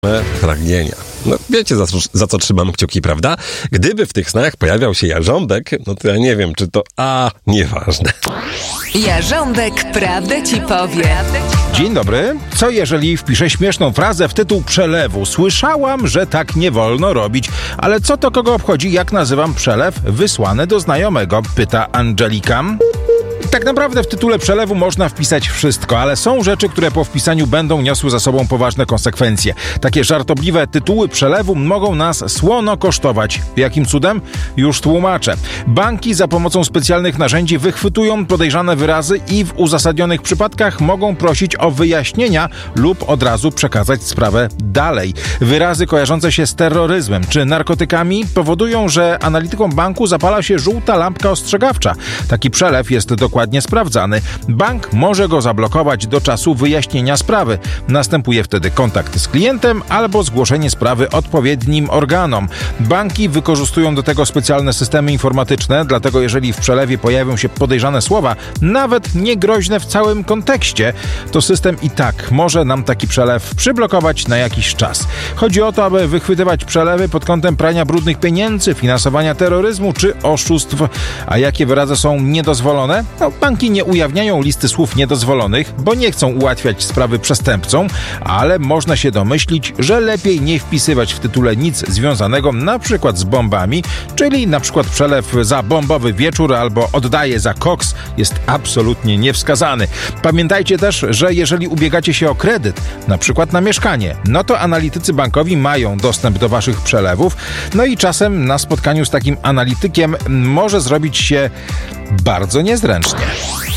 pragnienia. No wiecie, za co trzymam kciuki, prawda? Gdyby w tych snach pojawiał się Jarząbek, no to ja nie wiem, czy to... nieważne. Jarząbek prawdę ci powie. Dzień dobry. Co jeżeli wpiszę śmieszną frazę w tytuł przelewu? Słyszałam, że tak nie wolno robić. Ale co to kogo obchodzi, jak nazywam przelew wysłany do znajomego? Pyta Angelika. Tak naprawdę w tytule przelewu można wpisać wszystko, ale są rzeczy, które po wpisaniu będą niosły za sobą poważne konsekwencje. Takie żartobliwe tytuły przelewu mogą nas słono kosztować. Jakim cudem? Już tłumaczę. Banki za pomocą specjalnych narzędzi wychwytują podejrzane wyrazy i w uzasadnionych przypadkach mogą prosić o wyjaśnienia lub od razu przekazać sprawę dalej. Wyrazy kojarzące się z terroryzmem czy narkotykami powodują, że analitykom banku zapala się żółta lampka ostrzegawcza. Taki przelew jest dokładnie sprawdzany. Bank może go zablokować do czasu wyjaśnienia sprawy. Następuje wtedy kontakt z klientem albo zgłoszenie sprawy odpowiednim organom. Banki wykorzystują do tego specjalne systemy informatyczne, dlatego jeżeli w przelewie pojawią się podejrzane słowa, nawet niegroźne w całym kontekście, to system i tak może nam taki przelew przyblokować na jakiś czas. Chodzi o to, aby wychwytywać przelewy pod kątem prania brudnych pieniędzy, finansowania terroryzmu czy oszustw. A jakie wyrazy są niedozwolone? Banki nie ujawniają listy słów niedozwolonych, bo nie chcą ułatwiać sprawy przestępcom, ale można się domyślić, że lepiej nie wpisywać w tytule nic związanego na przykład z bombami, czyli na przykład przelew za bombowy wieczór albo oddaję za koks jest absolutnie niewskazany. Pamiętajcie też, że jeżeli ubiegacie się o kredyt, na przykład na mieszkanie, no to analitycy bankowi mają dostęp do waszych przelewów, no i czasem na spotkaniu z takim analitykiem może zrobić się bardzo niezręcznie.